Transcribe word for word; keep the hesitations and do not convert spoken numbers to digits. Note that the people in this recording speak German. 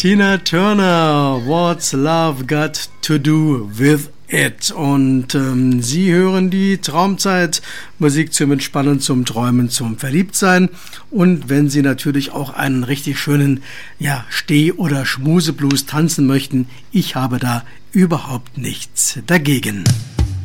Tina Turner, What's Love Got to Do with It? Und ähm, Sie hören die Traumzeit, Musik zum Entspannen, zum Träumen, zum Verliebtsein. Und wenn Sie natürlich auch einen richtig schönen ja, Steh- oder Schmuseblues tanzen möchten, ich habe da überhaupt nichts dagegen.